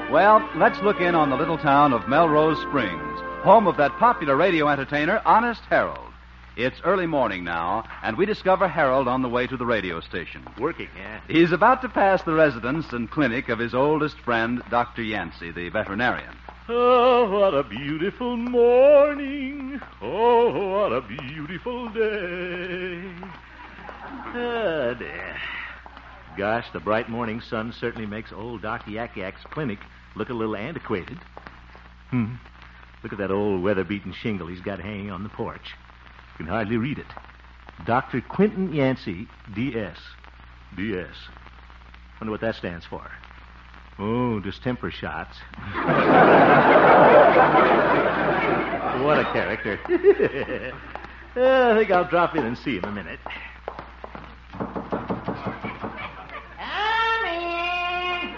Well, let's look in on the little town of Melrose Springs, home of that popular radio entertainer, Honest Harold. It's early morning now, and we discover Harold on the way to the radio station. Working, yeah. He's about to pass the residence and clinic of his oldest friend, Dr. Yancey, the veterinarian. Oh, what a beautiful morning. Oh, what a beautiful day. Ah, dear. Gosh, the bright morning sun certainly makes old Doc Yak Yak's clinic look a little antiquated. Look at that old weather-beaten shingle he's got hanging on the porch. You can hardly read it. Dr. Quentin Yancey, D.S. D.S. Wonder what that stands for. Oh, distemper shots. What a character. I think I'll drop in and see him a minute. Come in.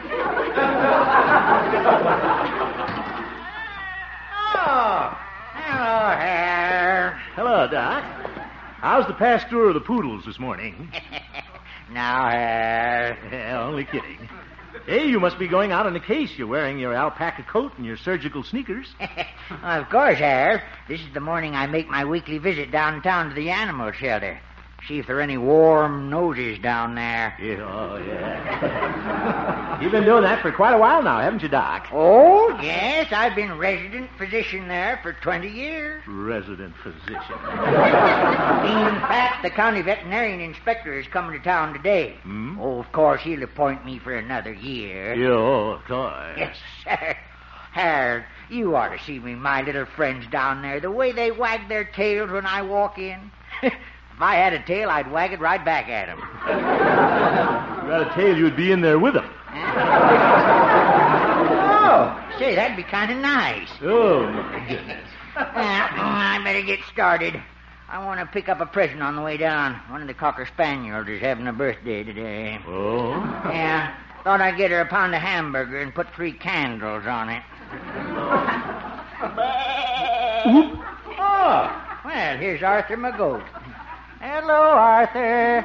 Oh, hello, Hare. Hello, Doc. How's the pasture of the poodles this morning? Now, Hare. Yeah, only kidding. Hey, you must be going out on a case. You're wearing your alpaca coat and your surgical sneakers. Of course, Hare. This is the morning I make my weekly visit downtown to the animal shelter. See if there are any warm noses down there. Yeah, oh, yeah. You've been doing that for quite a while now, haven't you, Doc? Oh, yes. I've been resident physician there for 20 years. Resident physician. In fact, the county veterinarian inspector is coming to town today. Oh, of course, he'll appoint me for another year. Yeah, oh, of course. Yes, sir. Harold, you ought to see me, my little friends down there, the way they wag their tails when I walk in. If I had a tail, I'd wag it right back at them. You got a tail, you'd be in there with them. Oh, say, that'd be kind of nice. Oh, my goodness. I better get started. I want to pick up a present on the way down. One of the Cocker Spaniels is having a birthday today. Oh? Yeah, thought I'd get her a pound of hamburger and put 3 candles on it. Oh, well, here's Arthur, my goat. Hello, Arthur.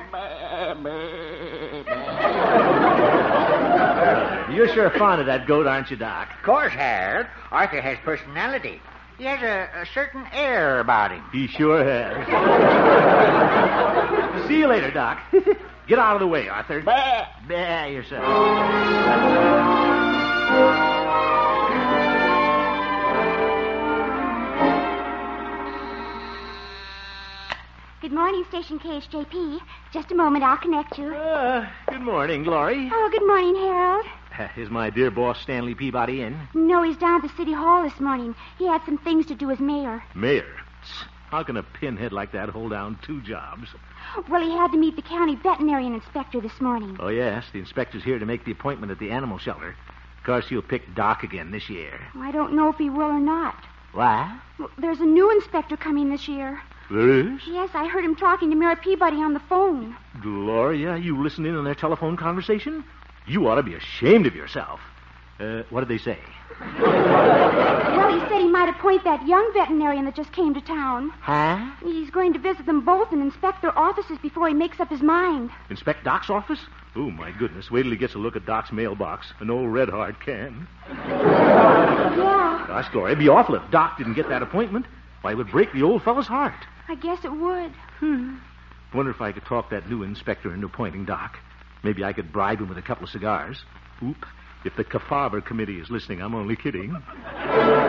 You're sure fond of that goat, aren't you, Doc? Of course, Harold. Arthur has personality. He has a certain air about him. He sure has. See you later, Doc. Get out of the way, Arthur. Bah, yourself. Good morning, Station KHJP. Just a moment, I'll connect you. Good morning, Glory. Oh, good morning, Harold. Is my dear boss Stanley Peabody in? No, he's down at the City Hall this morning. He had some things to do as mayor. Mayor? How can a pinhead like that hold down 2 jobs? Well, he had to meet the county veterinarian inspector this morning. Oh, yes. The inspector's here to make the appointment at the animal shelter. Of course, he'll pick Doc again this year. I don't know if he will or not. What? Well, there's a new inspector coming this year. There is? Yes, I heard him talking to Mayor Peabody on the phone. Gloria, you listened in on their telephone conversation? You ought to be ashamed of yourself. What did they say? Well, he said he might appoint that young veterinarian that just came to town. Huh? He's going to visit them both and inspect their offices before he makes up his mind. Inspect Doc's office? Oh, my goodness. Wait till he gets a look at Doc's mailbox. An old red hard can. Yeah, Gosh, Gloria, it'd be awful if Doc didn't get that appointment. Why, it would break the old fellow's heart. I guess it would. Wonder if I could talk that new inspector into appointing Doc. Maybe I could bribe him with a couple of cigars. Oop. If the Kefauver committee is listening, I'm only kidding.